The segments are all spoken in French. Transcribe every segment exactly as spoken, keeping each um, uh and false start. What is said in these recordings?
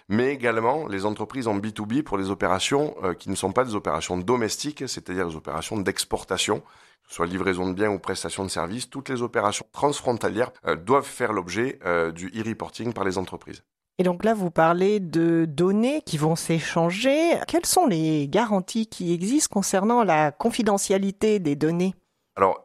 mais également les entreprises en B deux B pour les opérations euh, qui ne sont pas des opérations domestiques, c'est-à-dire des opérations d'exportation, que ce soit livraison de biens ou prestation de services. Toutes les opérations transfrontalières euh, doivent faire l'objet euh, du e-reporting par les entreprises. Et donc là, vous parlez de données qui vont s'échanger. Quelles sont les garanties qui existent concernant la confidentialité des données ? Alors,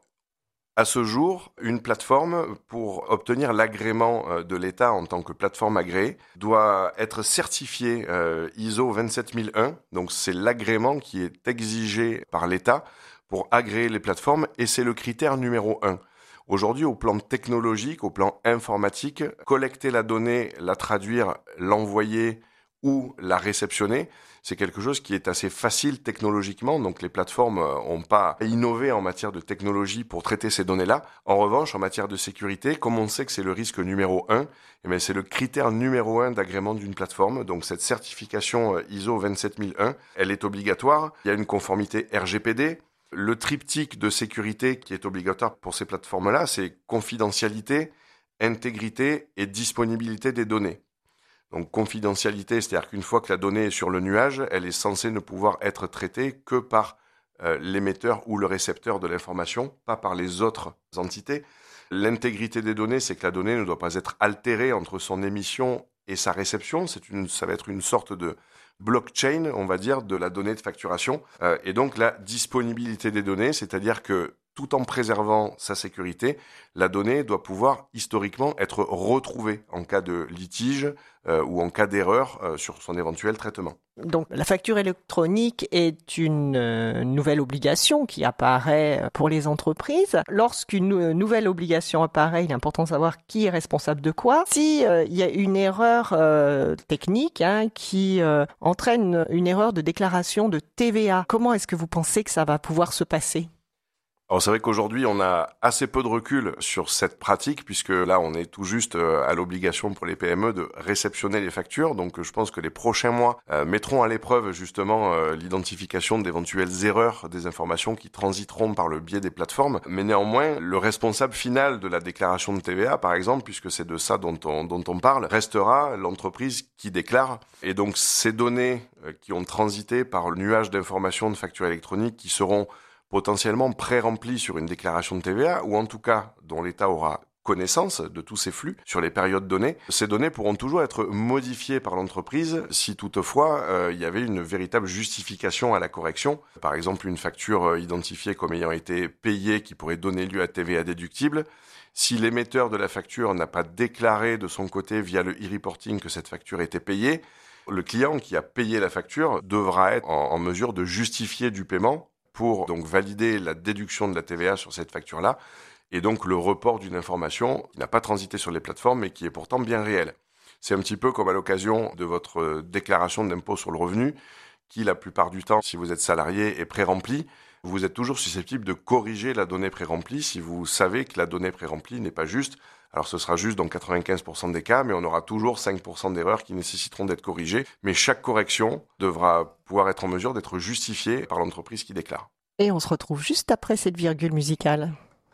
à ce jour, une plateforme, pour obtenir l'agrément de l'État en tant que plateforme agréée, doit être certifiée euh, I S O vingt-sept mille un. Donc, c'est l'agrément qui est exigé par l'État pour agréer les plateformes et c'est le critère numéro un. Aujourd'hui, au plan technologique, au plan informatique, collecter la donnée, la traduire, l'envoyer ou la réceptionner, c'est quelque chose qui est assez facile technologiquement, donc les plateformes n'ont pas innové en matière de technologie pour traiter ces données-là. En revanche, en matière de sécurité, comme on sait que c'est le risque numéro un, eh bien c'est le critère numéro un d'agrément d'une plateforme, donc cette certification I S O vingt-sept mille un, elle est obligatoire. Il y a une conformité R G P D. Le triptyque de sécurité qui est obligatoire pour ces plateformes-là, c'est confidentialité, intégrité et disponibilité des données. Donc confidentialité, c'est-à-dire qu'une fois que la donnée est sur le nuage, elle est censée ne pouvoir être traitée que par euh, l'émetteur ou le récepteur de l'information, pas par les autres entités. L'intégrité des données, c'est que la donnée ne doit pas être altérée entre son émission et sa réception. C'est une, ça va être une sorte de blockchain, on va dire, de la donnée de facturation. Euh, et donc la disponibilité des données, c'est-à-dire que tout en préservant sa sécurité, la donnée doit pouvoir historiquement être retrouvée en cas de litige euh, ou en cas d'erreur euh, sur son éventuel traitement. Donc la facture électronique est une euh, nouvelle obligation qui apparaît pour les entreprises. Lorsqu'une nou- nouvelle obligation apparaît, il est important de savoir qui est responsable de quoi. Si euh, il y a une erreur euh, technique hein, qui euh, entraîne une erreur de déclaration de T V A, comment est-ce que vous pensez que ça va pouvoir se passer ? Alors c'est vrai qu'aujourd'hui on a assez peu de recul sur cette pratique puisque là on est tout juste à l'obligation pour les P M E de réceptionner les factures. Donc je pense que les prochains mois euh, mettront à l'épreuve justement euh, l'identification d'éventuelles erreurs des informations qui transiteront par le biais des plateformes. Mais néanmoins le responsable final de la déclaration de T V A par exemple, puisque c'est de ça dont on, dont on parle, restera l'entreprise qui déclare. Et donc ces données euh, qui ont transité par le nuage d'informations de factures électroniques qui seront potentiellement pré-remplis sur une déclaration de T V A, ou en tout cas dont l'État aura connaissance de tous ces flux sur les périodes données. Ces données pourront toujours être modifiées par l'entreprise si toutefois euh, il y avait une véritable justification à la correction. Par exemple, une facture euh, identifiée comme ayant été payée qui pourrait donner lieu à T V A déductible. Si l'émetteur de la facture n'a pas déclaré de son côté via le e-reporting que cette facture était payée, le client qui a payé la facture devra être en, en mesure de justifier du paiement pour donc valider la déduction de la T V A sur cette facture-là, et donc le report d'une information qui n'a pas transité sur les plateformes, mais qui est pourtant bien réelle. C'est un petit peu comme à l'occasion de votre déclaration d'impôt sur le revenu, qui la plupart du temps, si vous êtes salarié, est pré-remplie. Vous êtes toujours susceptible de corriger la donnée pré-remplie si vous savez que la donnée pré-remplie n'est pas juste. Alors ce sera juste dans quatre-vingt-quinze pour cent des cas, mais on aura toujours cinq pour cent d'erreurs qui nécessiteront d'être corrigées. Mais chaque correction devra pouvoir être en mesure d'être justifiée par l'entreprise qui déclare. Et on se retrouve juste après cette virgule musicale.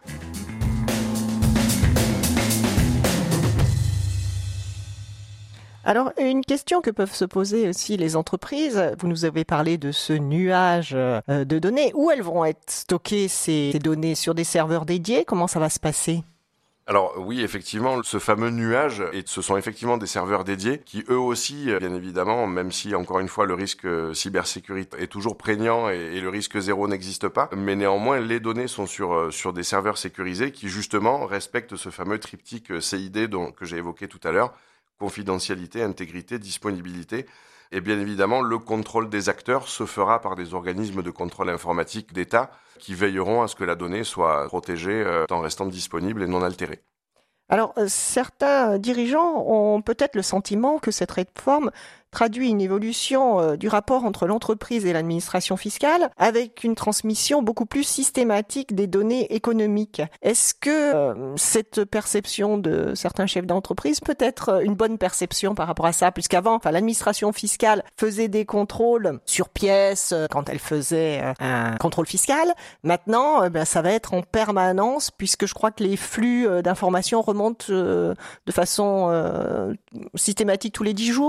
Alors, une question que peuvent se poser aussi les entreprises, vous nous avez parlé de ce nuage de données. Où elles vont être stockées ces données? Sur des serveurs dédiés? Comment ça va se passer? Alors oui, effectivement, ce fameux nuage, et ce sont effectivement des serveurs dédiés qui eux aussi, bien évidemment, même si encore une fois le risque cybersécurité est toujours prégnant et, et le risque zéro n'existe pas, mais néanmoins les données sont sur, sur des serveurs sécurisés qui justement respectent ce fameux triptyque C I D dont, que j'ai évoqué tout à l'heure, confidentialité, intégrité, disponibilité. Et bien évidemment, le contrôle des acteurs se fera par des organismes de contrôle informatique d'État qui veilleront à ce que la donnée soit protégée euh, en restant disponible et non altérée. Alors, euh, certains dirigeants ont peut-être le sentiment que cette réforme traduit une évolution euh, du rapport entre l'entreprise et l'administration fiscale avec une transmission beaucoup plus systématique des données économiques. Est-ce que euh, cette perception de certains chefs d'entreprise peut être une bonne perception par rapport à ça, puisqu'avant, enfin, l'administration fiscale faisait des contrôles sur pièce euh, quand elle faisait euh, un contrôle fiscal. Maintenant, euh, ben, ça va être en permanence, puisque je crois que les flux euh, d'informations remontent euh, de façon euh, systématique tous les dix jours.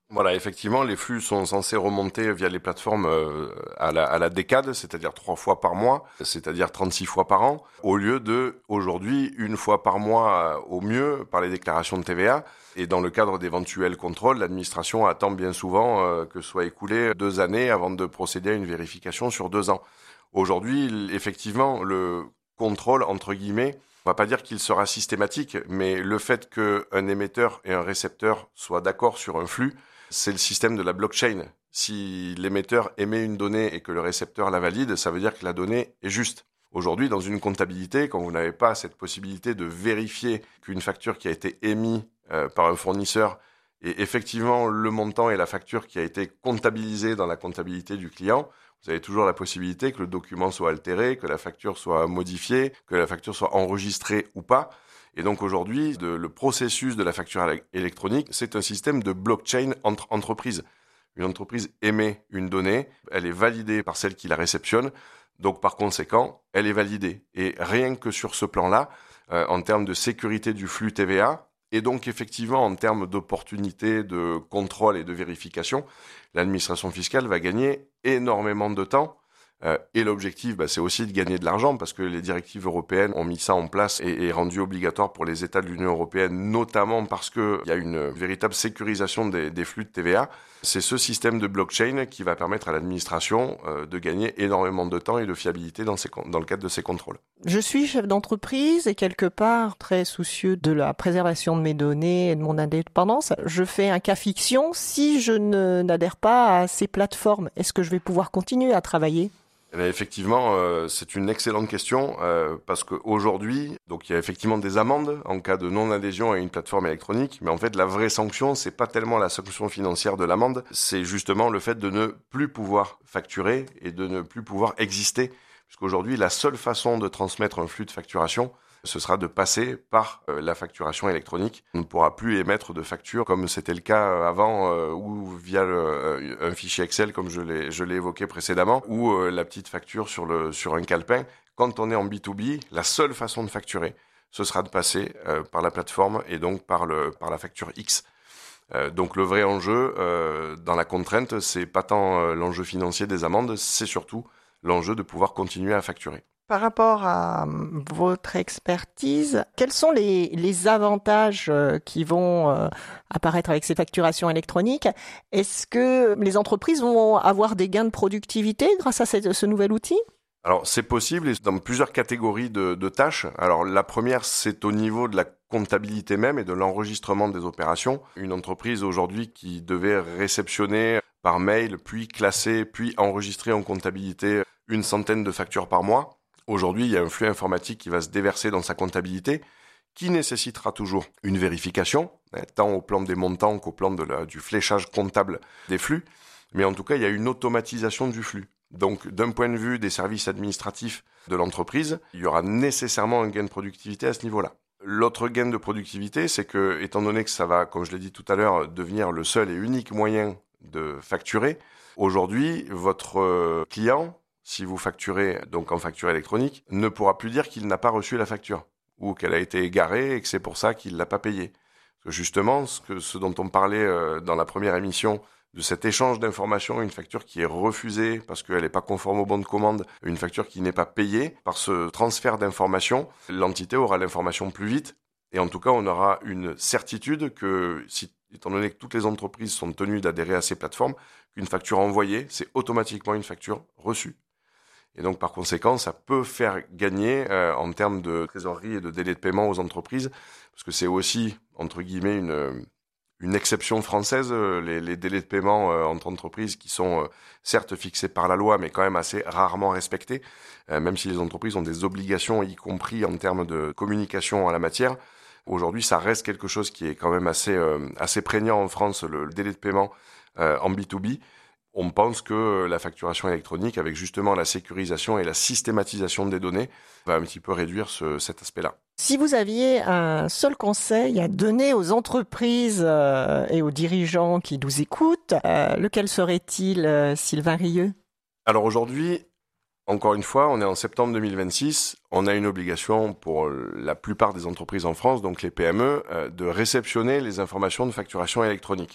Voilà, effectivement, les flux sont censés remonter via les plateformes euh, à, la, à la décade, c'est-à-dire trois fois par mois, c'est-à-dire trente-six fois par an, au lieu de, aujourd'hui, une fois par mois euh, au mieux par les déclarations de T V A. Et dans le cadre d'éventuels contrôles, l'administration attend bien souvent euh, que soit écoulé deux années avant de procéder à une vérification sur deux ans. Aujourd'hui, effectivement, le contrôle, entre guillemets, on va pas dire qu'il sera systématique, mais le fait qu'un émetteur et un récepteur soient d'accord sur un flux, c'est le système de la blockchain. Si l'émetteur émet une donnée et que le récepteur la valide, ça veut dire que la donnée est juste. Aujourd'hui, dans une comptabilité, quand vous n'avez pas cette possibilité de vérifier qu'une facture qui a été émise euh, par un fournisseur est effectivement le montant et la facture qui a été comptabilisée dans la comptabilité du client, vous avez toujours la possibilité que le document soit altéré, que la facture soit modifiée, que la facture soit enregistrée ou pas. Et donc aujourd'hui, de, le processus de la facture électronique, c'est un système de blockchain entre entreprises. Une entreprise émet une donnée, elle est validée par celle qui la réceptionne, donc par conséquent, elle est validée. Et rien que sur ce plan-là, euh, en termes de sécurité du flux T V A, et donc effectivement en termes d'opportunité de contrôle et de vérification, l'administration fiscale va gagner énormément de temps. Euh, et l'objectif, bah, c'est aussi de gagner de l'argent parce que les directives européennes ont mis ça en place et, et rendu obligatoire pour les États de l'Union européenne, notamment parce qu'il y a une véritable sécurisation des, des flux de T V A. C'est ce système de blockchain qui va permettre à l'administration euh, de gagner énormément de temps et de fiabilité dans, ces, dans le cadre de ces contrôles. Je suis chef d'entreprise et quelque part très soucieux de la préservation de mes données et de mon indépendance. Je fais un cas fiction. Si je ne, n'adhère pas à ces plateformes, est-ce que je vais pouvoir continuer à travailler ? Eh bien, effectivement, euh, c'est une excellente question euh, parce qu'aujourd'hui, donc il y a effectivement des amendes en cas de non-adhésion à une plateforme électronique, mais en fait la vraie sanction, c'est pas tellement la sanction financière de l'amende, c'est justement le fait de ne plus pouvoir facturer et de ne plus pouvoir exister, puisqu'aujourd'hui la seule façon de transmettre un flux de facturation, ce sera de passer par euh, la facturation électronique. On ne pourra plus émettre de facture comme c'était le cas avant euh, ou via le, euh, un fichier Excel comme je l'ai, je l'ai évoqué précédemment ou euh, la petite facture sur, le, sur un calepin. Quand on est en B deux B, la seule façon de facturer, ce sera de passer euh, par la plateforme et donc par, le, par la facture X. Euh, donc le vrai enjeu euh, dans la contrainte, c'est pas tant euh, l'enjeu financier des amendes, c'est surtout l'enjeu de pouvoir continuer à facturer. Par rapport à votre expertise, quels sont les, les avantages euh, qui vont euh, apparaître avec ces facturations électroniques ? Est-ce que les entreprises vont avoir des gains de productivité grâce à cette, ce nouvel outil ? Alors c'est possible et dans plusieurs catégories de, de tâches. Alors la première, c'est au niveau de la comptabilité même et de l'enregistrement des opérations. Une entreprise aujourd'hui qui devait réceptionner par mail, puis classer, puis enregistrer en comptabilité une centaine de factures par mois. Aujourd'hui, il y a un flux informatique qui va se déverser dans sa comptabilité, qui nécessitera toujours une vérification, tant au plan des montants qu'au plan de la, du fléchage comptable des flux. Mais en tout cas, il y a une automatisation du flux. Donc, d'un point de vue des services administratifs de l'entreprise, il y aura nécessairement un gain de productivité à ce niveau-là. L'autre gain de productivité, c'est que, étant donné que ça va, comme je l'ai dit tout à l'heure, devenir le seul et unique moyen de facturer, aujourd'hui, votre client, si vous facturez donc en facture électronique, ne pourra plus dire qu'il n'a pas reçu la facture ou qu'elle a été égarée et que c'est pour ça qu'il ne l'a pas payée. Parce que justement, ce, que, ce dont on parlait euh, dans la première émission, de cet échange d'informations, une facture qui est refusée parce qu'elle n'est pas conforme au bon de commande, une facture qui n'est pas payée, par ce transfert d'informations, l'entité aura l'information plus vite et en tout cas, on aura une certitude que, si, étant donné que toutes les entreprises sont tenues d'adhérer à ces plateformes, qu'une facture envoyée, c'est automatiquement une facture reçue. Et donc, par conséquent, ça peut faire gagner euh, en termes de trésorerie et de délai de paiement aux entreprises, parce que c'est aussi, entre guillemets, une, une exception française, euh, les, les délais de paiement euh, entre entreprises qui sont euh, certes fixés par la loi, mais quand même assez rarement respectés, euh, même si les entreprises ont des obligations, y compris en termes de communication en la matière. Aujourd'hui, ça reste quelque chose qui est quand même assez, euh, assez prégnant en France, le, le délai de paiement euh, en B deux B. On pense que la facturation électronique, avec justement la sécurisation et la systématisation des données, va un petit peu réduire ce, cet aspect-là. Si vous aviez un seul conseil à donner aux entreprises euh, et aux dirigeants qui nous écoutent, euh, lequel serait-il, euh, Sylvain Rieux ? Alors aujourd'hui, encore une fois, on est en septembre deux mille vingt-six, on a une obligation pour la plupart des entreprises en France, donc les P M E, euh, de réceptionner les informations de facturation électronique.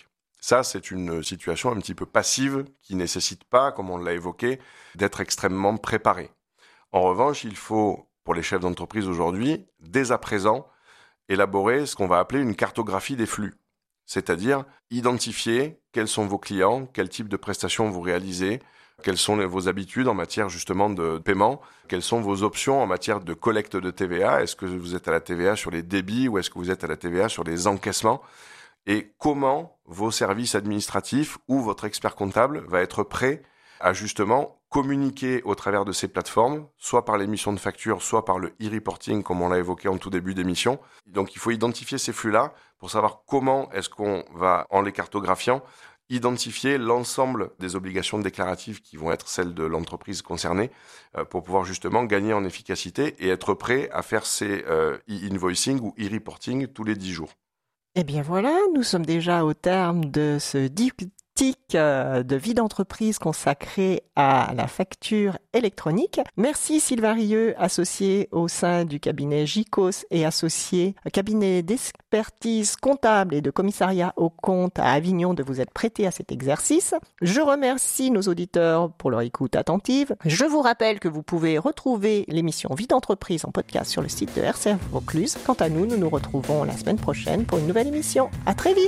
Ça, c'est une situation un petit peu passive qui ne nécessite pas, comme on l'a évoqué, d'être extrêmement préparé. En revanche, il faut, pour les chefs d'entreprise aujourd'hui, dès à présent, élaborer ce qu'on va appeler une cartographie des flux. C'est-à-dire identifier quels sont vos clients, quel type de prestations vous réalisez, quelles sont vos habitudes en matière justement de paiement, quelles sont vos options en matière de collecte de T V A, est-ce que vous êtes à la T V A sur les débits ou est-ce que vous êtes à la T V A sur les encaissements, et comment vos services administratifs ou votre expert comptable va être prêt à justement communiquer au travers de ces plateformes, soit par l'émission de factures, soit par le e-reporting, comme on l'a évoqué en tout début d'émission. Donc il faut identifier ces flux-là pour savoir comment est-ce qu'on va, en les cartographiant, identifier l'ensemble des obligations déclaratives qui vont être celles de l'entreprise concernée euh, pour pouvoir justement gagner en efficacité et être prêt à faire ces euh, e-invoicing ou e-reporting tous les dix jours. Eh bien voilà, nous sommes déjà au terme de ce diptyque de vie d'entreprise consacré à la facture électronique. Merci Sylvain Rieux, associé au sein du cabinet J C O S et associé au cabinet d'expertise comptable et de commissariat aux comptes à Avignon de vous être prêté à cet exercice. Je remercie nos auditeurs pour leur écoute attentive. Je vous rappelle que vous pouvez retrouver l'émission Vie d'entreprise en podcast sur le site de R C F Vaucluse. Quant à nous, nous nous retrouvons la semaine prochaine pour une nouvelle émission. À très vite!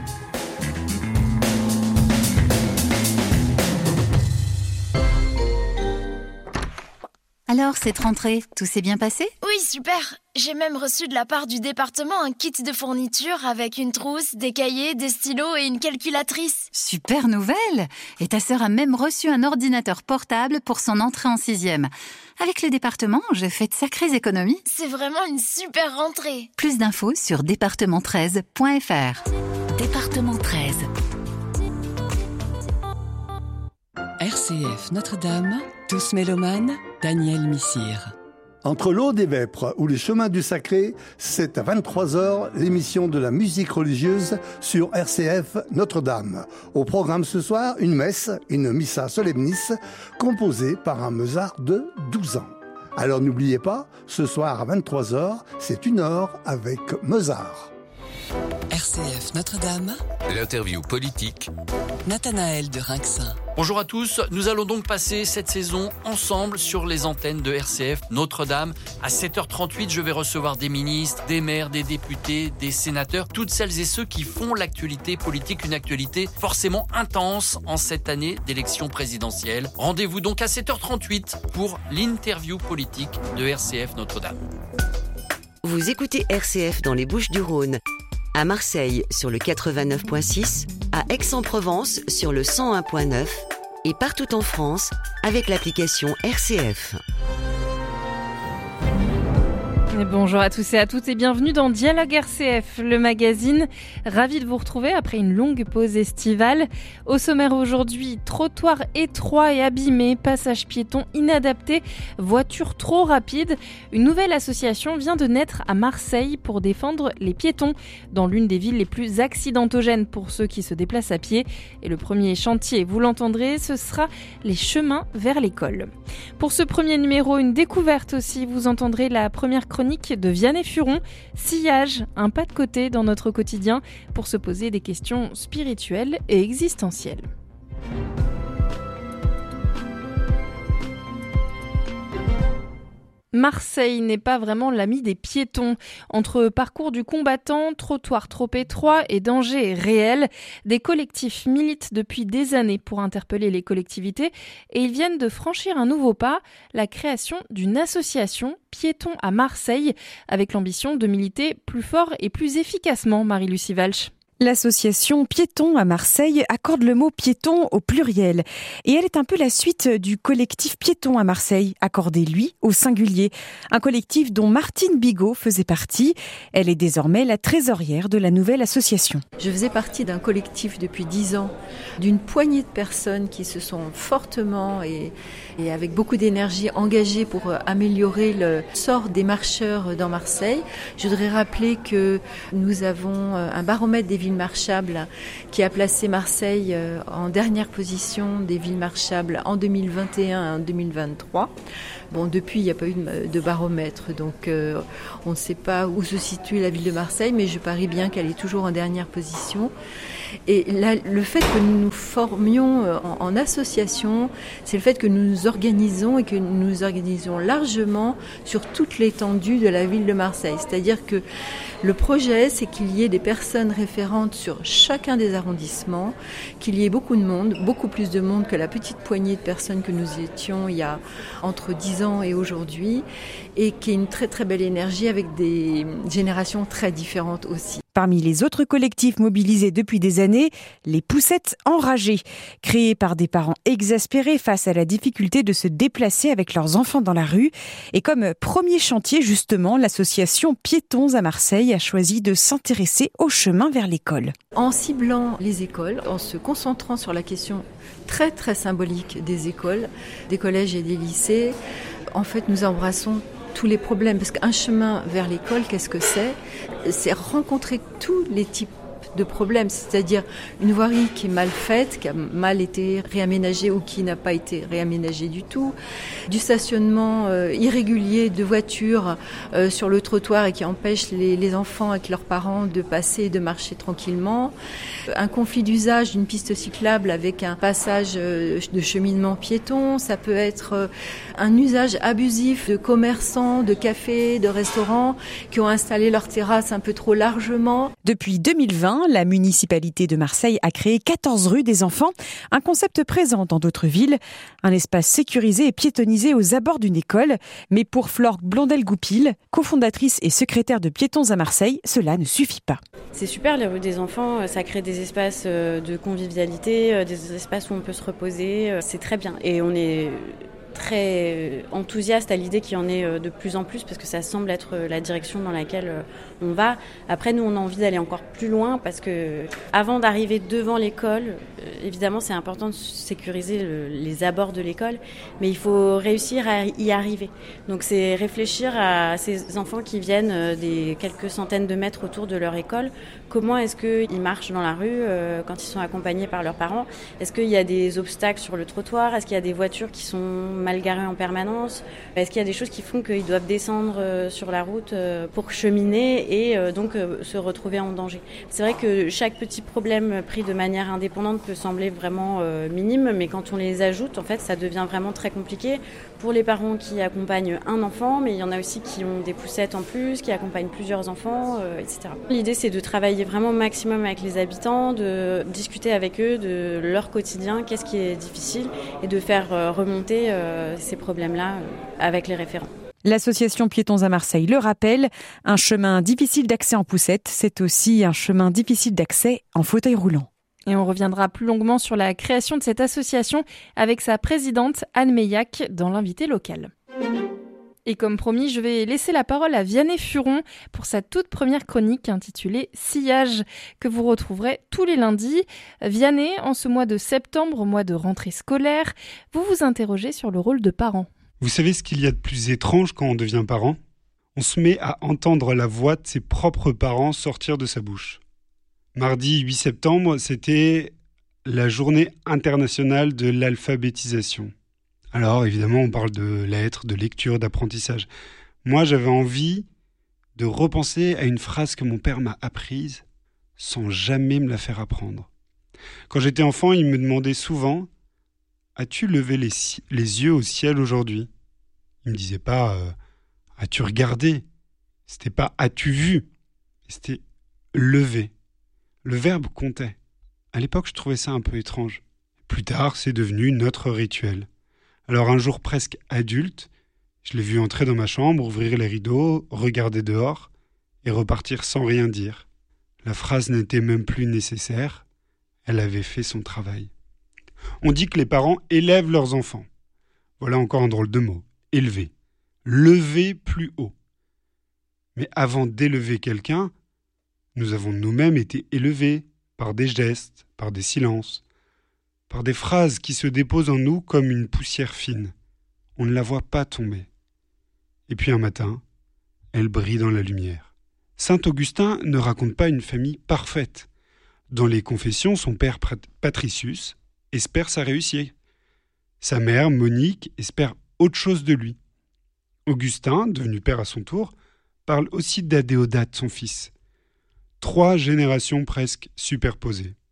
Alors, cette rentrée, tout s'est bien passé ? Oui, super. J'ai même reçu de la part du département un kit de fourniture avec une trousse, des cahiers, des stylos et une calculatrice. Super nouvelle ! Et ta sœur a même reçu un ordinateur portable pour son entrée en sixième. Avec le département, je fais de sacrées économies. C'est vraiment une super rentrée. Plus d'infos sur département treize point f r. Département treize. R C F Notre-Dame, tous mélomanes, Daniel Missire. Entre l'Aude et Vêpres ou les chemins du Sacré, c'est à vingt-trois heures l'émission de la musique religieuse sur R C F Notre-Dame. Au programme ce soir, une messe, une missa solemnis, composée par un Mozart de douze ans. Alors n'oubliez pas, ce soir à vingt-trois heures, c'est une heure avec Mozart. R C F Notre-Dame, l'interview politique. Nathanaël de Rinxin. Bonjour à tous, nous allons donc passer cette saison ensemble sur les antennes de R C F Notre-Dame. À sept heures trente-huit, je vais recevoir des ministres, des maires, des députés, des sénateurs, toutes celles et ceux qui font l'actualité politique, une actualité forcément intense en cette année d'élection présidentielle. Rendez-vous donc à sept heures trente-huit pour l'interview politique de R C F Notre-Dame. Vous écoutez R C F dans les Bouches-du-Rhône, à Marseille sur le quatre-vingt-neuf point six, à Aix-en-Provence sur le cent un point neuf et partout en France avec l'application R C F. Et bonjour à tous et à toutes et bienvenue dans Dialogue R C F, le magazine. Ravi de vous retrouver après une longue pause estivale. Au sommaire aujourd'hui, trottoir étroit et abîmé, passage piéton inadapté, voiture trop rapide. Une nouvelle association vient de naître à Marseille pour défendre les piétons dans l'une des villes les plus accidentogènes pour ceux qui se déplacent à pied. Et le premier chantier, vous l'entendrez, ce sera les chemins vers l'école. Pour ce premier numéro, une découverte aussi, vous entendrez la première chronique de Vianney Furon, Sillage, un pas de côté dans notre quotidien pour se poser des questions spirituelles et existentielles. Marseille n'est pas vraiment l'ami des piétons. Entre parcours du combattant, trottoir trop étroit et danger réel, des collectifs militent depuis des années pour interpeller les collectivités et ils viennent de franchir un nouveau pas, la création d'une association Piétons à Marseille, avec l'ambition de militer plus fort et plus efficacement, Marie-Lucie Walsh. L'association Piétons à Marseille accorde le mot piéton au pluriel. Et elle est un peu la suite du collectif Piétons à Marseille, accordé lui au singulier. Un collectif dont Martine Bigot faisait partie. Elle est désormais la trésorière de la nouvelle association. Je faisais partie d'un collectif depuis dix ans, d'une poignée de personnes qui se sont fortement et, et avec beaucoup d'énergie engagées pour améliorer le sort des marcheurs dans Marseille. Je voudrais rappeler que nous avons un baromètre des villes marchables qui a placé Marseille en dernière position des villes marchables en deux mille vingt et un et en deux mille vingt-trois. Bon, depuis, il n'y a pas eu de baromètre, donc euh, on ne sait pas où se situe la ville de Marseille, mais je parie bien qu'elle est toujours en dernière position. Et là, le fait que nous nous formions en, en association, c'est le fait que nous nous organisons et que nous nous organisons largement sur toute l'étendue de la ville de Marseille. C'est-à-dire que le projet, c'est qu'il y ait des personnes référentes sur chacun des arrondissements, qu'il y ait beaucoup de monde, beaucoup plus de monde que la petite poignée de personnes que nous étions il y a entre dix ans et aujourd'hui, et qu'il y ait une très très belle énergie avec des générations très différentes aussi. Parmi les autres collectifs mobilisés depuis des années, les Poussettes Enragées, créés par des parents exaspérés face à la difficulté de se déplacer avec leurs enfants dans la rue. Et comme premier chantier, justement, l'association Piétons à Marseille a choisi de s'intéresser au chemin vers l'école. En ciblant les écoles, en se concentrant sur la question très très symbolique des écoles, des collèges et des lycées, en fait nous embrassons tous les problèmes, parce qu'un chemin vers l'école, qu'est-ce que c'est ? C'est rencontrer tous les types de problèmes, c'est-à-dire une voirie qui est mal faite, qui a mal été réaménagée ou qui n'a pas été réaménagée du tout, du stationnement euh, irrégulier de voitures euh, sur le trottoir et qui empêche les, les enfants avec leurs parents de passer et de marcher tranquillement, un conflit d'usage d'une piste cyclable avec un passage euh, de cheminement piéton, ça peut être euh, un usage abusif de commerçants, de cafés, de restaurants qui ont installé leurs terrasses un peu trop largement. Depuis deux mille vingt, la municipalité de Marseille a créé quatorze rues des enfants, un concept présent dans d'autres villes, un espace sécurisé et piétonnisé aux abords d'une école. Mais pour Flore Blondel-Goupil, cofondatrice et secrétaire de Piétons à Marseille, cela ne suffit pas. C'est super les rues des enfants, ça crée des espaces de convivialité, des espaces où on peut se reposer, c'est très bien. Et on est très enthousiaste à l'idée qu'il y en ait de plus en plus parce que ça semble être la direction dans laquelle on va. Après, nous, on a envie d'aller encore plus loin parce que avant d'arriver devant l'école, évidemment, c'est important de sécuriser le, les abords de l'école, mais il faut réussir à y arriver. Donc, c'est réfléchir à ces enfants qui viennent des quelques centaines de mètres autour de leur école. Comment est-ce qu'ils marchent dans la rue euh, quand ils sont accompagnés par leurs parents ? Est-ce qu'il y a des obstacles sur le trottoir ? Est-ce qu'il y a des voitures qui sont mal garées en permanence ? Est-ce qu'il y a des choses qui font qu'ils doivent descendre euh, sur la route euh, pour cheminer et euh, donc euh, se retrouver en danger ? C'est vrai que chaque petit problème pris de manière indépendante peut sembler vraiment euh, minime, mais quand on les ajoute, en fait, ça devient vraiment très compliqué pour les parents qui accompagnent un enfant, mais il y en a aussi qui ont des poussettes en plus, qui accompagnent plusieurs enfants, euh, et cetera. L'idée, c'est de travailler vraiment maximum avec les habitants, de discuter avec eux de leur quotidien, qu'est-ce qui est difficile, et de faire remonter euh, ces problèmes-là euh, avec les référents. L'association Piétons à Marseille le rappelle, un chemin difficile d'accès en poussette, c'est aussi un chemin difficile d'accès en fauteuil roulant. Et on reviendra plus longuement sur la création de cette association avec sa présidente Anne Meillac dans l'invité local. Et comme promis, je vais laisser la parole à Vianney Furon pour sa toute première chronique intitulée « Sillage » que vous retrouverez tous les lundis. Vianney, en ce mois de septembre, mois de rentrée scolaire, vous vous interrogez sur le rôle de parent. Vous savez ce qu'il y a de plus étrange quand on devient parent ? On se met à entendre la voix de ses propres parents sortir de sa bouche. Mardi huit septembre, c'était la journée internationale de l'alphabétisation. Alors, évidemment, on parle de lettres, de lecture, d'apprentissage. Moi, j'avais envie de repenser à une phrase que mon père m'a apprise sans jamais me la faire apprendre. Quand j'étais enfant, il me demandait souvent « As-tu levé les, les yeux au ciel aujourd'hui ?» Il ne me disait pas euh, « As-tu regardé ?» C'était pas « As-tu vu ?» C'était « lever ». Le verbe comptait. À l'époque, je trouvais ça un peu étrange. Plus tard, c'est devenu notre rituel. Alors un jour presque adulte, je l'ai vu entrer dans ma chambre, ouvrir les rideaux, regarder dehors et repartir sans rien dire. La phrase n'était même plus nécessaire, elle avait fait son travail. On dit que les parents élèvent leurs enfants. Voilà encore un drôle de mot, élever. Lever plus haut. Mais avant d'élever quelqu'un, nous avons nous-mêmes été élevés par des gestes, par des silences, par des phrases qui se déposent en nous comme une poussière fine. On ne la voit pas tomber. Et puis un matin, elle brille dans la lumière. Saint Augustin ne raconte pas une famille parfaite. Dans les Confessions, son père Patricius espère sa réussite. Sa mère, Monique, espère autre chose de lui. Augustin, devenu père à son tour, parle aussi d'Adéodat, son fils. Trois générations presque superposées.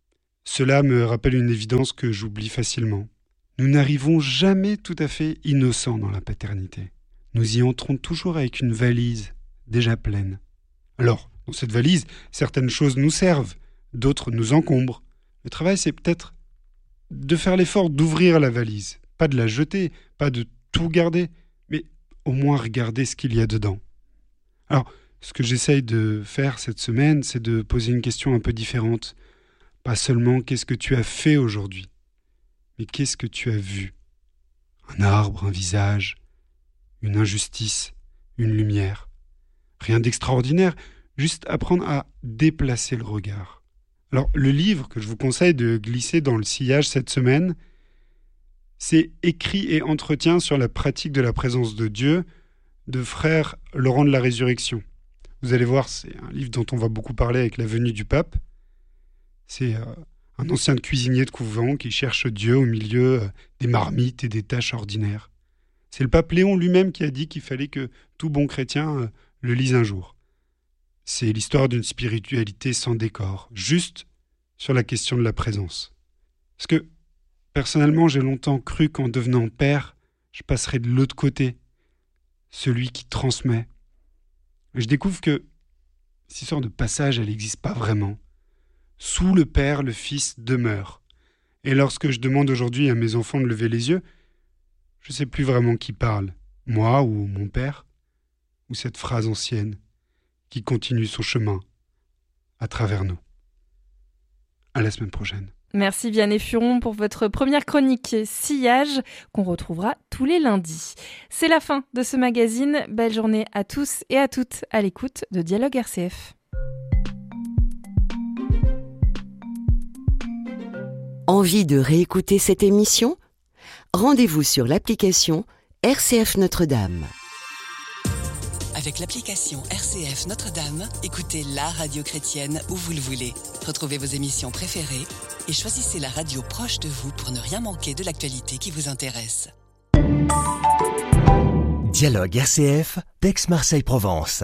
Cela me rappelle une évidence que j'oublie facilement. Nous n'arrivons jamais tout à fait innocents dans la paternité. Nous y entrons toujours avec une valise déjà pleine. Alors, dans cette valise, certaines choses nous servent, d'autres nous encombrent. Le travail, c'est peut-être de faire l'effort d'ouvrir la valise, pas de la jeter, pas de tout garder, mais au moins regarder ce qu'il y a dedans. Alors, ce que j'essaye de faire cette semaine, c'est de poser une question un peu différente. Pas seulement qu'est-ce que tu as fait aujourd'hui, mais qu'est-ce que tu as vu? Un arbre, un visage, une injustice, une lumière. Rien d'extraordinaire, juste apprendre à déplacer le regard. Alors, le livre que je vous conseille de glisser dans le sillage cette semaine, c'est Écrits et entretiens sur la pratique de la présence de Dieu de frère Laurent de la Résurrection. Vous allez voir, c'est un livre dont on va beaucoup parler avec la venue du pape. C'est euh, un ancien cuisinier de couvent qui cherche Dieu au milieu euh, des marmites et des tâches ordinaires. C'est le pape Léon lui-même qui a dit qu'il fallait que tout bon chrétien euh, le lise un jour. C'est l'histoire d'une spiritualité sans décor, juste sur la question de la présence. Parce que, personnellement, j'ai longtemps cru qu'en devenant père, je passerais de l'autre côté, celui qui transmet. Et je découvre que cette histoire de passage, elle n'existe pas vraiment. Sous le Père, le Fils demeure. Et lorsque je demande aujourd'hui à mes enfants de lever les yeux, je ne sais plus vraiment qui parle, moi ou mon père, ou cette phrase ancienne qui continue son chemin à travers nous. À la semaine prochaine. Merci Vianney Furon pour votre première chronique Sillage qu'on retrouvera tous les lundis. C'est la fin de ce magazine. Belle journée à tous et à toutes à l'écoute de Dialogue R C F. Envie de réécouter cette émission ? Rendez-vous sur l'application R C F Notre-Dame. Avec l'application R C F Notre-Dame, écoutez la radio chrétienne où vous le voulez. Retrouvez vos émissions préférées et choisissez la radio proche de vous pour ne rien manquer de l'actualité qui vous intéresse. Dialogue R C F, d'Aix-Marseille-Provence.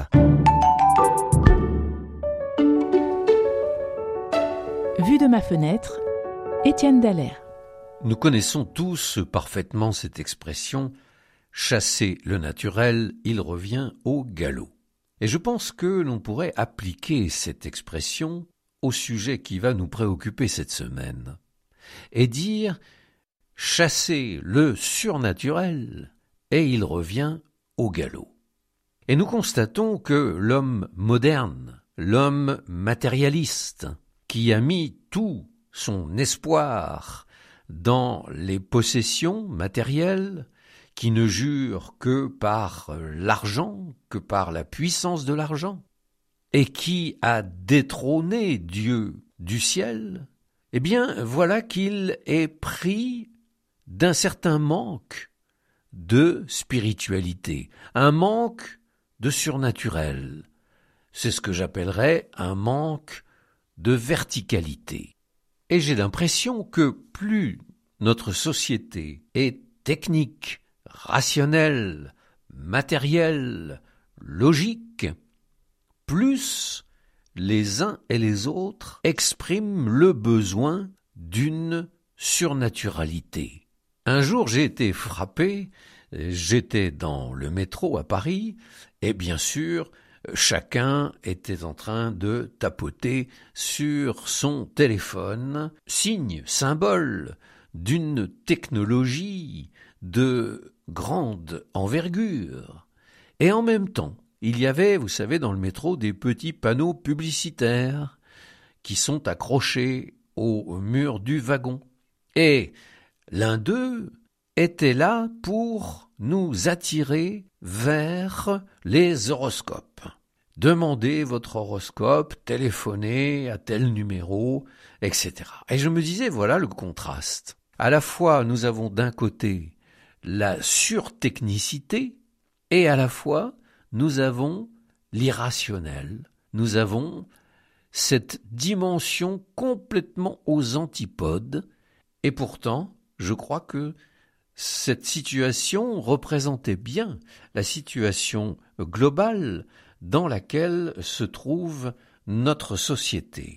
Vue de ma fenêtre, Étienne Dallaire. Nous connaissons tous parfaitement cette expression « chasser le naturel, il revient au galop ». Et je pense que l'on pourrait appliquer cette expression au sujet qui va nous préoccuper cette semaine et dire « chasser le surnaturel et il revient au galop ». Et nous constatons que l'homme moderne, l'homme matérialiste, qui a mis tout son espoir dans les possessions matérielles, qui ne jure que par l'argent, que par la puissance de l'argent, et qui a détrôné Dieu du ciel, eh bien voilà qu'il est pris d'un certain manque de spiritualité, un manque de surnaturel. C'est ce que j'appellerais un manque de verticalité. Et j'ai l'impression que plus notre société est technique, rationnelle, matérielle, logique, plus les uns et les autres expriment le besoin d'une surnaturalité. Un jour, j'ai été frappé, j'étais dans le métro à Paris, et bien sûr, chacun était en train de tapoter sur son téléphone, signe, symbole d'une technologie de grande envergure. Et en même temps, il y avait, vous savez, dans le métro, des petits panneaux publicitaires qui sont accrochés au mur du wagon. Et l'un d'eux était là pour nous attirer vers les horoscopes. Demandez votre horoscope, téléphonez à tel numéro, et cetera. Et je me disais, voilà le contraste. À la fois, nous avons d'un côté la surtechnicité, et à la fois, nous avons l'irrationnel. Nous avons cette dimension complètement aux antipodes, et pourtant, je crois que cette situation représentait bien la situation globale dans laquelle se trouve notre société.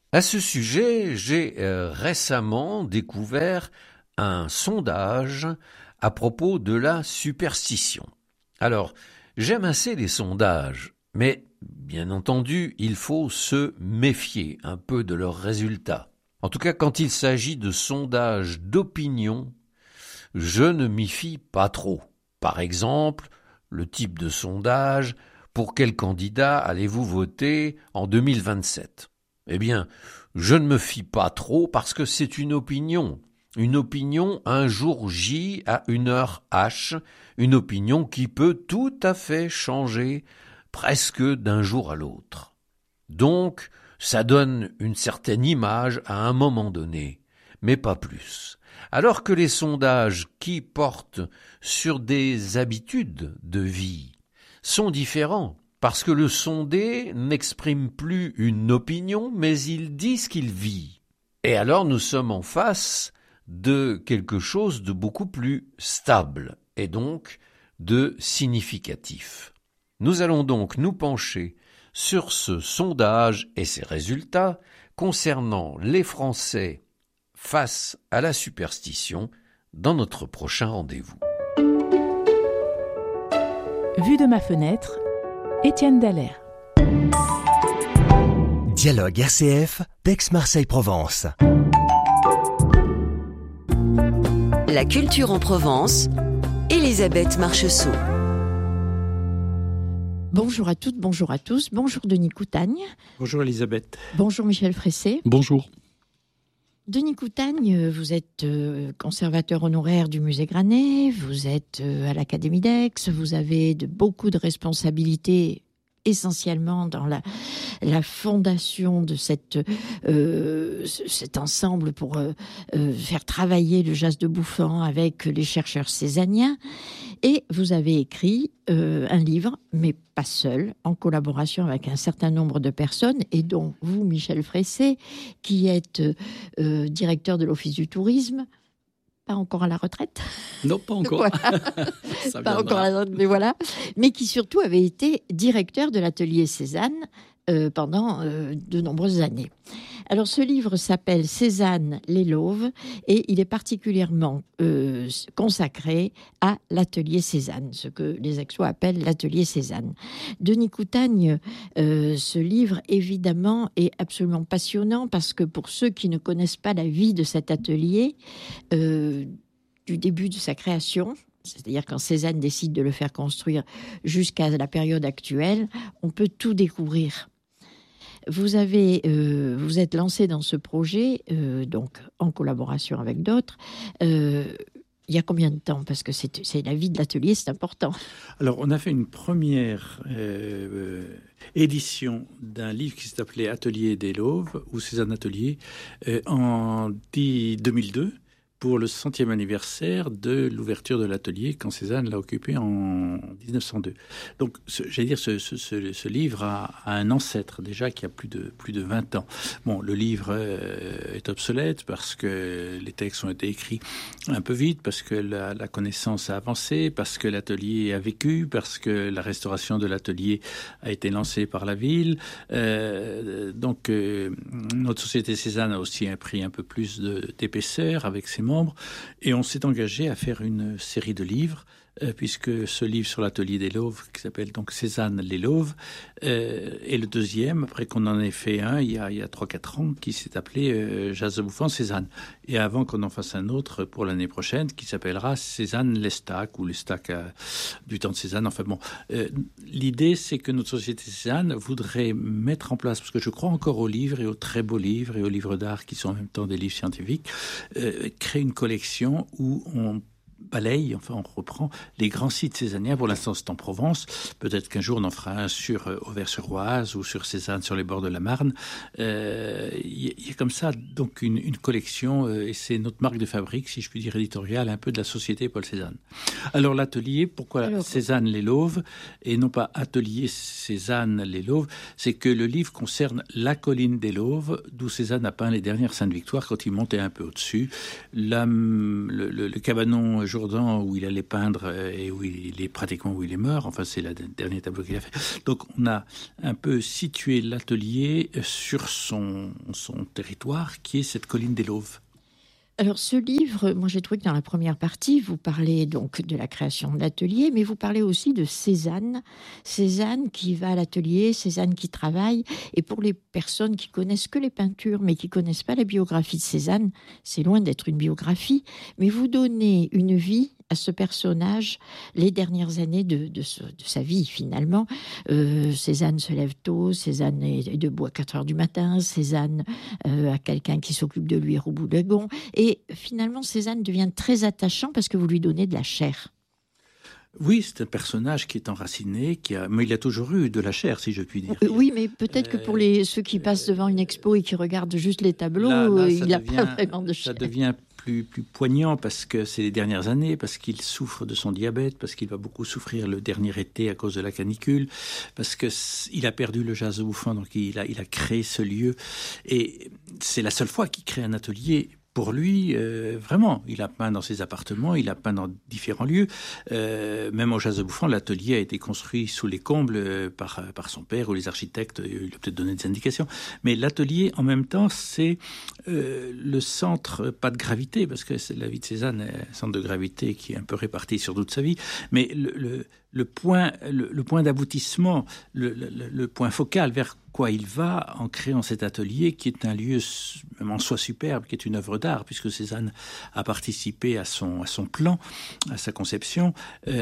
À ce sujet, j'ai euh, récemment découvert un sondage à propos de la superstition. Alors, j'aime assez les sondages, mais bien entendu, il faut se méfier un peu de leurs résultats. En tout cas, quand il s'agit de sondages d'opinion, je ne m'y fie pas trop. Par exemple, le type de sondage « Pour quel candidat allez-vous voter en deux mille vingt-sept ?» Eh bien, je ne me fie pas trop parce que c'est une opinion. Une opinion un jour J à une heure H, une opinion qui peut tout à fait changer presque d'un jour à l'autre. Donc, ça donne une certaine image à un moment donné, mais pas plus. Alors que les sondages qui portent sur des habitudes de vie sont différents, parce que le sondé n'exprime plus une opinion, mais il dit ce qu'il vit. Et alors nous sommes en face de quelque chose de beaucoup plus stable, et donc de significatif. Nous allons donc nous pencher sur ce sondage et ses résultats concernant les Français face à la superstition dans notre prochain rendez-vous. Vue de ma fenêtre, Étienne Dallaire. Dialogue R C F, d'Aix-Marseille-Provence. La culture en Provence, Elisabeth Marcheseau. Bonjour à toutes, bonjour à tous. Bonjour Denis Coutagne. Bonjour Elisabeth. Bonjour Michel Fressé. Bonjour. Denis Coutagne, vous êtes conservateur honoraire du musée Granet, vous êtes à l'Académie d'Aix, vous avez de, beaucoup de responsabilités, essentiellement dans la, la fondation de cette, euh, cet ensemble pour euh, faire travailler le jazz de Bouffant avec les chercheurs cézanniens. Et vous avez écrit euh, un livre, mais pas seul, en collaboration avec un certain nombre de personnes, et dont vous, Michel Fressé, qui êtes euh, directeur de l'Office du tourisme, pas encore à la retraite. Non, pas encore. Voilà. Ça pas encore à la retraite, mais voilà. Mais qui surtout avait été directeur de l'atelier Cézanne euh, pendant euh, de nombreuses années. Alors, ce livre s'appelle Cézanne les Lauves et il est particulièrement euh, consacré à l'atelier Cézanne, ce que les Aixois appellent l'atelier Cézanne. Denis Coutagne, euh, ce livre, évidemment, est absolument passionnant parce que pour ceux qui ne connaissent pas la vie de cet atelier, euh, du début de sa création, c'est-à-dire quand Cézanne décide de le faire construire jusqu'à la période actuelle, on peut tout découvrir. Vous avez, euh, vous êtes lancé dans ce projet, euh, donc en collaboration avec d'autres. Euh, il y a combien de temps? Parce que c'est, c'est la vie de l'atelier, c'est important. Alors, on a fait une première euh, édition d'un livre qui s'appelait Atelier des Lauves, ou Cézanne Atelier, euh, en deux mille deux. Pour le centième anniversaire de l'ouverture de l'atelier quand Cézanne l'a occupé en dix-neuf cent deux. Donc, ce, j'allais dire, ce, ce, ce, ce livre a, a un ancêtre déjà qui a plus de, plus de vingt ans. Bon, le livre euh, est obsolète parce que les textes ont été écrits un peu vite, parce que la, la connaissance a avancé, parce que l'atelier a vécu, parce que la restauration de l'atelier a été lancée par la ville. Euh, donc, euh, notre société Cézanne a aussi pris un peu plus de, d'épaisseur avec ses membres, et on s'est engagé à faire une série de livres, euh, puisque ce livre sur l'atelier des Lauves, qui s'appelle donc Cézanne les Lauves, euh, est le deuxième, après qu'on en ait fait un il y a, il y a trois quatre ans, qui s'est appelé euh, Jazz de Bouffant Cézanne, et avant qu'on en fasse un autre pour l'année prochaine, qui s'appellera Cézanne l'Estac, ou l'Estac euh, du temps de Cézanne. Enfin bon, euh, l'idée c'est que notre société Cézanne voudrait mettre en place, parce que je crois encore aux livres, et aux très beaux livres, et aux livres d'art qui sont en même temps des livres scientifiques, euh, créer une collection où on balaye, enfin on reprend les grands sites cézanniens. Pour l'instant c'est en Provence, peut-être qu'un jour on en fera un sur euh, Auvers-sur-Oise ou sur Cézanne sur les bords de la Marne. Il euh, y, y a comme ça donc une, une collection, euh, et c'est notre marque de fabrique, si je puis dire éditoriale, un peu de la société Paul Cézanne. Alors l'atelier, pourquoi Alors... Cézanne les Lauves et non pas Atelier Cézanne les Lauves? C'est que le livre concerne la colline des Lauves, d'où Cézanne a peint les dernières Saintes Victoires quand il montait un peu au-dessus. La, le, le, le cabanon journal Jourdan où il allait peindre et où il est pratiquement où il est mort. Enfin, c'est le dernier tableau qu'il a fait. Donc, on a un peu situé l'atelier sur son, son territoire, qui est cette colline des Lauves. Alors ce livre, moi j'ai trouvé que dans la première partie, vous parlez donc de la création de l'atelier, mais vous parlez aussi de Cézanne. Cézanne qui va à l'atelier, Cézanne qui travaille. Et pour les personnes qui connaissent que les peintures, mais qui connaissent pas la biographie de Cézanne, c'est loin d'être une biographie, mais vous donnez une vie à ce personnage les dernières années de, de, ce, de sa vie, finalement. Euh, Cézanne se lève tôt, Cézanne est debout à quatre heures du matin, Cézanne euh, a quelqu'un qui s'occupe de lui au bout de gond. Et finalement, Cézanne devient très attachant parce que vous lui donnez de la chair. Oui, c'est un personnage qui est enraciné, qui a... mais il a toujours eu de la chair, si je puis dire. Euh, oui, mais peut-être euh, que pour les, ceux qui passent devant une expo et qui regardent juste les tableaux, là, là, il n'a pas vraiment de chair. Ça devient plus, plus poignant parce que c'est les dernières années, parce qu'il souffre de son diabète, parce qu'il va beaucoup souffrir le dernier été à cause de la canicule, parce qu'il a perdu le jazz bouffant, donc il a, il a créé ce lieu. Et c'est la seule fois qu'il crée un atelier. Pour lui, euh, vraiment, il a peint dans ses appartements, il a peint dans différents lieux. Euh, même au Jazz de Bouffant, l'atelier a été construit sous les combles euh, par, par son père ou les architectes. Il a peut-être donné des indications. Mais l'atelier, en même temps, c'est euh, le centre, pas de gravité, parce que c'est la vie de Cézanne, un centre de gravité qui est un peu réparti sur toute sa vie, mais le, le, le point, le, le point d'aboutissement, le, le, le point focal vers quoi il va en créant cet atelier qui est un lieu même en soi superbe, qui est une œuvre d'art, puisque Cézanne a participé à son, à son plan, à sa conception.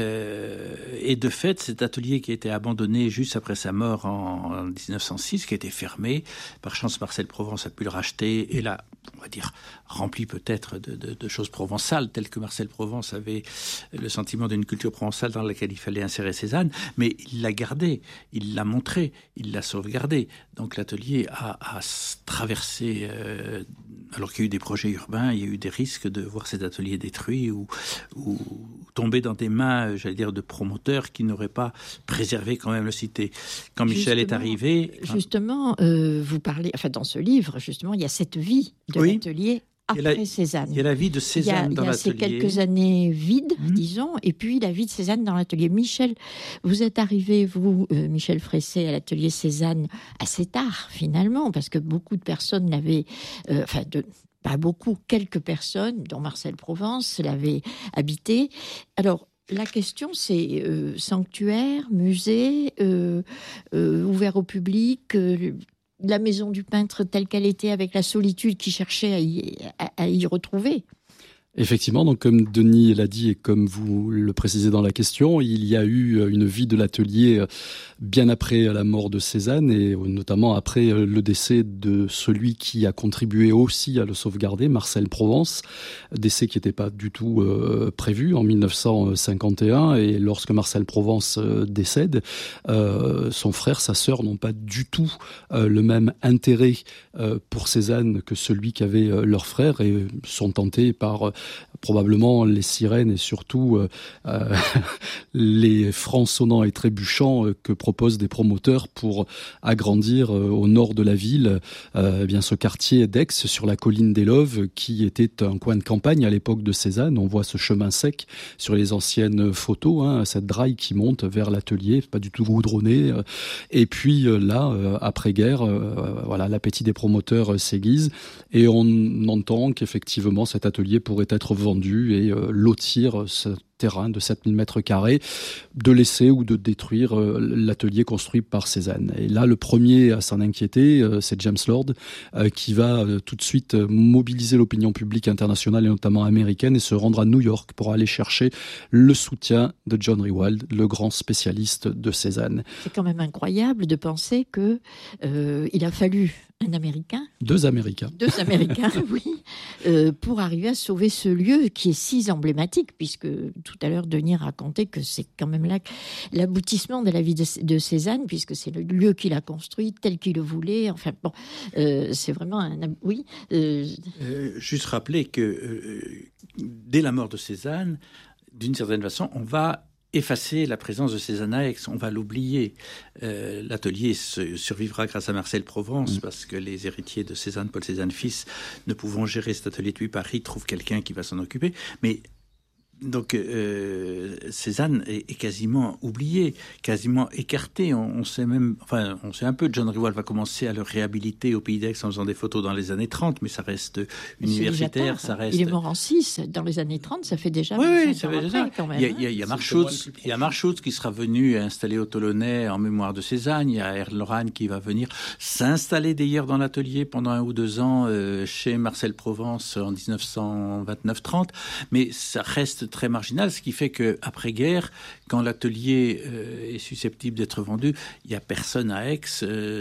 Euh, et de fait, cet atelier qui a été abandonné juste après sa mort en, en dix-neuf cent six, qui a été fermé, par chance Marcel Provence a pu le racheter, et là, on va dire, rempli peut-être de, de, de choses provençales, telles que Marcel Provence avait le sentiment d'une culture provençale dans laquelle il fallait insérer Cézanne, mais il l'a gardé, il l'a montré, il l'a sauvegardé. Donc l'atelier a, a traversé, euh, alors qu'il y a eu des projets urbains, il y a eu des risques de voir cet atelier détruit ou, ou tomber dans des mains, j'allais dire, de promoteurs qui n'auraient pas préservé quand même le cité. Quand justement, Michel est arrivé... Justement, euh, vous parlez, enfin dans ce livre, justement, il y a cette vie de oui. l'atelier après il la, Cézanne. Il y a la vie de Cézanne dans l'atelier. Il y a, il y a ces quelques années vides, mmh. disons, et puis la vie de Cézanne dans l'atelier. Michel, vous êtes arrivé, vous, euh, Michel Fressé, à l'atelier Cézanne assez tard, finalement, parce que beaucoup de personnes l'avaient... Euh, enfin, de, pas beaucoup, quelques personnes, dont Marcel Provence, l'avaient habité. Alors, la question, c'est euh, sanctuaire, musée, euh, euh, ouvert au public... Euh, la maison du peintre telle qu'elle était, avec la solitude qu'il cherchait à y, à, à y retrouver. Effectivement, donc comme Denis l'a dit et comme vous le précisez dans la question, il y a eu une vie de l'atelier bien après la mort de Cézanne et notamment après le décès de celui qui a contribué aussi à le sauvegarder, Marcel Provence, décès qui n'était pas du tout euh, prévu en mille neuf cent cinquante et un, et lorsque Marcel Provence euh, décède, euh, son frère, sa sœur n'ont pas du tout euh, le même intérêt euh, pour Cézanne que celui qu'avait euh, leur frère et sont tentés par euh, probablement les sirènes et surtout euh, euh, les francs sonnants et trébuchants euh, que proposent des promoteurs pour agrandir euh, au nord de la ville euh, eh bien ce quartier d'Aix sur la colline des Lauves qui était un coin de campagne à l'époque de Cézanne. On voit ce chemin sec sur les anciennes photos, hein, cette draille qui monte vers l'atelier, pas du tout goudronné. Euh, et puis euh, là, euh, après-guerre, euh, voilà, l'appétit des promoteurs euh, s'aiguise et on entend qu'effectivement cet atelier pourrait être vendu et euh, lotir ce terrain de sept mille mètres carrés, de laisser ou de détruire euh, l'atelier construit par Cézanne. Et là, le premier à s'en inquiéter, euh, c'est James Lord, euh, qui va euh, tout de suite euh, mobiliser l'opinion publique internationale et notamment américaine et se rendre à New York pour aller chercher le soutien de John Rewald, le grand spécialiste de Cézanne. C'est quand même incroyable de penser que euh, il a fallu un Américain. Deux Américains. Deux Américains, oui, euh, pour arriver à sauver ce lieu qui est si emblématique, puisque tout à l'heure Denis racontait que c'est quand même là l'aboutissement de la vie de, de Cézanne, puisque c'est le lieu qu'il a construit tel qu'il le voulait. Enfin bon, euh, c'est vraiment un... Oui. Euh... Euh, juste rappeler que euh, dès la mort de Cézanne, d'une certaine façon, on va effacer la présence de Cézanne à Aix, on va l'oublier. Euh, l'atelier se, survivra grâce à Marcel Provence, mmh. parce que les héritiers de Cézanne, Paul Cézanne fils, ne pouvant gérer cet atelier depuis Paris, trouvent quelqu'un qui va s'en occuper. Mais donc euh, Cézanne est, est quasiment oubliée, quasiment écartée. On, on sait même, enfin, on sait un peu. John Rivoal va commencer à le réhabiliter au Pays d'Aix en faisant des photos dans les années trente, mais ça reste universitaire, ça reste. Il est mort en six dans les années trente, ça fait déjà. Oui, oui, ça fait déjà. Quand même, il y a, il y a, il y a Marc Schultz, il y a Marc Schultz qui sera venu installer au Tolonnais en mémoire de Cézanne. Il y a Ernst Lorrain qui va venir s'installer d'ailleurs dans l'atelier pendant un ou deux ans euh, chez Marcel Provence en dix-neuf cent vingt-neuf trente, mais ça reste très marginal, ce qui fait qu'après-guerre, quand l'atelier euh, est susceptible d'être vendu, il n'y a personne à Aix.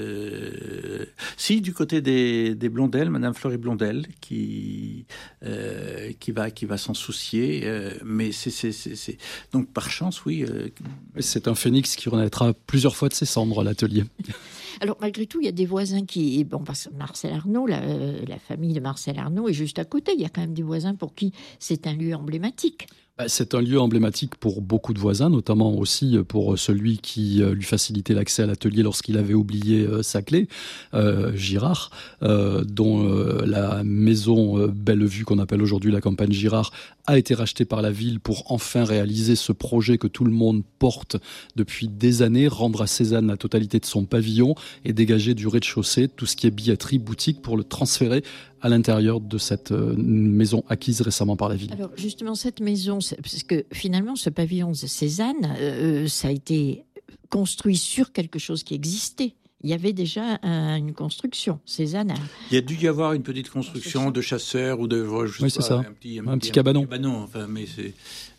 Euh... Si, du côté des, des Blondel, Madame Fleury Blondel, qui, euh, qui va, qui va s'en soucier, euh, mais c'est, c'est, c'est, c'est... Donc, par chance, oui. Euh... C'est un phénix qui renaîtra plusieurs fois de ses cendres, l'atelier. Alors, malgré tout, il y a des voisins qui... Bon, parce que Marcel Arnaud, la, la famille de Marcel Arnaud est juste à côté. Il y a quand même des voisins pour qui c'est un lieu emblématique. C'est un lieu emblématique pour beaucoup de voisins, notamment aussi pour celui qui lui facilitait l'accès à l'atelier lorsqu'il avait oublié sa clé, euh, Girard, euh, dont euh, la maison euh, Bellevue, qu'on appelle aujourd'hui la campagne Girard, a été rachetée par la ville pour enfin réaliser ce projet que tout le monde porte depuis des années, rendre à Cézanne la totalité de son pavillon et dégager du rez-de-chaussée tout ce qui est billetterie, boutique, pour le transférer à l'intérieur de cette euh, maison acquise récemment par la ville. Alors justement, cette maison, parce que finalement, ce pavillon de Cézanne, euh, ça a été construit sur quelque chose qui existait. Il y avait déjà un, une construction, Cézanne. A... Il y a dû y avoir une petite construction de chasseurs ou de... Je sais oui, c'est pas, ça. Un petit, un un petit, petit cabanon. Un petit cabanon, enfin, mais c'est...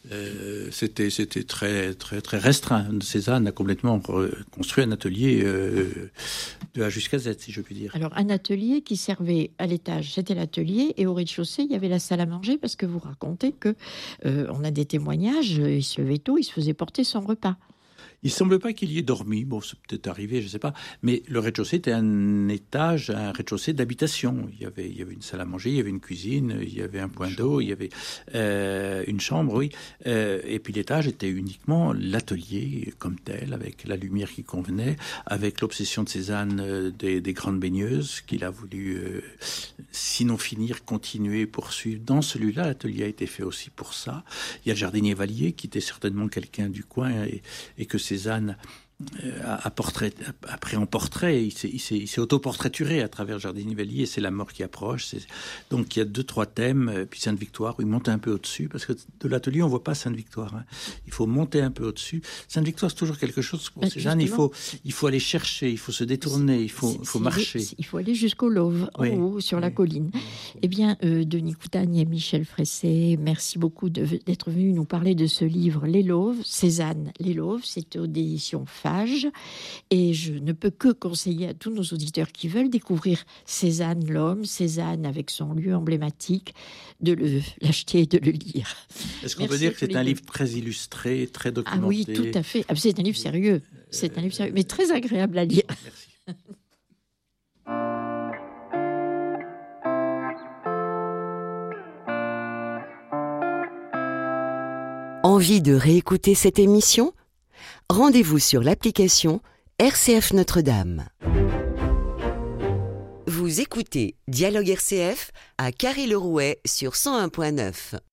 Euh, c'était, c'était très, très, très restreint. Cézanne a complètement construit un atelier euh, de A jusqu'à Z, si je puis dire. Alors, un atelier qui servait à l'étage, c'était l'atelier, et au rez-de-chaussée, il y avait la salle à manger, parce que vous racontez que euh, on a des témoignages, il se levait tôt, il se faisait porter son repas. Il ne semble pas qu'il y ait dormi, bon, c'est peut-être arrivé, je ne sais pas, mais le rez-de-chaussée était un étage, un rez-de-chaussée d'habitation. Il y avait, il y avait une salle à manger, il y avait une cuisine, il y avait un point d'eau, il y avait euh, une chambre, oui. Euh, et puis l'étage était uniquement l'atelier comme tel, avec la lumière qui convenait, avec l'obsession de Cézanne euh, des, des grandes baigneuses, qu'il a voulu, euh, sinon finir, continuer, poursuivre. Dans celui-là, l'atelier a été fait aussi pour ça. Il y a le jardinier Vallier, qui était certainement quelqu'un du coin, et, et que Cézanne a, a, portrait, a pris en portrait, il s'est, il s'est, il s'est auto-portraituré à travers Jardinier Vallier, c'est la mort qui approche. C'est... Donc il y a deux, trois thèmes, puis Sainte-Victoire, où il monte un peu au-dessus, parce que de l'atelier, on ne voit pas Sainte-Victoire. Hein. Il faut monter un peu au-dessus. Sainte-Victoire, c'est toujours quelque chose pour Cézanne, il faut, il faut aller chercher, il faut se détourner, il faut, il faut marcher. Il faut aller jusqu'au Love, en oui. haut, sur oui. la colline. Eh bien, euh, Denis Coutagne et Michel Fressé, merci beaucoup de, d'être venus nous parler de ce livre, Les Lauves, Cézanne, Les Lauves, c'est aux éditions Fage. Et je ne peux que conseiller à tous nos auditeurs qui veulent découvrir Cézanne l'homme, Cézanne avec son lieu emblématique, de le, l'acheter et de le lire. Est-ce qu'on Merci peut dire que c'est un livre très illustré, très documenté? Ah oui, tout à fait. Ah, c'est un livre sérieux. C'est un livre sérieux, mais très agréable à lire. Merci. Envie de réécouter cette émission ? Rendez-vous sur l'application R C F Notre-Dame. Vous écoutez Dialogue R C F à Carry-le-Rouet sur cent un point neuf.